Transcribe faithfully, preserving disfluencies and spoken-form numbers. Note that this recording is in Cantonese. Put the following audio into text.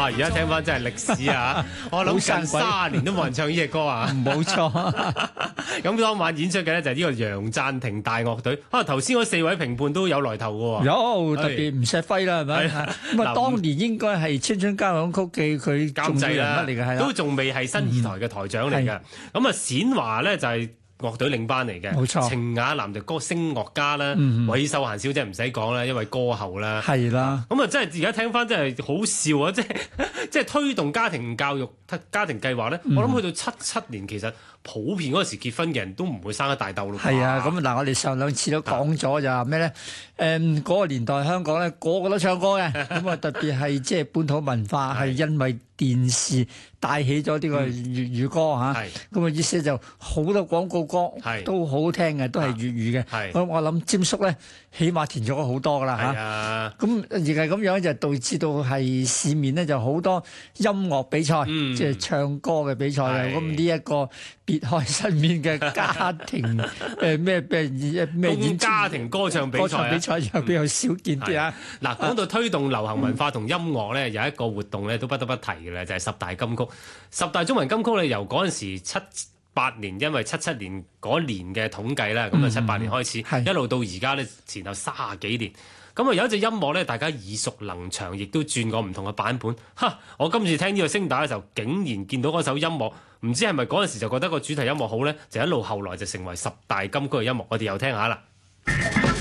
哇！而家聽翻真係歷史啊！我諗近三十年都冇人唱呢隻歌啊！ 冇錯。 咁當晚演出嘅咧就係呢個楊贊廷大樂隊。啊，頭先嗰四位評判都有來頭嘅喎。 有特別吳錫輝啦，係咪？咁啊，當年應該係《青春交響曲記》佢監製啦， 嚟嘅係都仲未係新二台嘅台長嚟嘅。咁啊、嗯，冼華咧就係樂隊領班嚟嘅， 冇錯。程雅南就歌聲樂家啦， 嗯、 韋秀嫻小姐唔使講啦，因為歌后啦。 係啦。 咁啊，真係而家聽翻真係好笑啊！即係即係推動家庭教育、家庭計劃咧，嗯、我諗去到七七年其實。普遍嗰時結婚嘅人都唔會生一大竇咯。 係啊，咁嗱，我哋上兩次都講咗就係咩咧？誒、嗯，嗰、那個年代香港咧，個個都唱歌嘅。咁啊，特別係即係本土文化係因為電視帶起咗呢個粵語歌嚇。咁啊、嗯，意思就好多廣告歌都好聽嘅，都係粵語嘅。咁我諗詹叔咧，起碼填咗好多噶啦嚇。咁而係咁樣就導致到係市面咧就好多音樂比賽，嗯、即係唱歌嘅比賽嘅。咁呢一個別開生面嘅家庭誒咩咩咩演家庭歌唱比賽，歌唱比賽又比較少見啲啊！ 嗱，講到推動流行文化同音樂咧，有一個活動咧都不得不提嘅咧，就係十大金曲。十大中文金曲咧，由嗰陣時七八年，因為七七年嗰年嘅統計啦，咁啊七八年開始，嗯、一路到而家咧前後三十幾年。咁啊有一隻音樂咧，大家耳熟能詳，亦都轉過唔同嘅版本。哈！我今次聽呢個聲帶嘅時候，竟然見到嗰首音樂，唔知係咪嗰陣時就覺得個主題音樂好咧，就一路後來就成為十大金曲嘅音樂。我哋又聽下啦。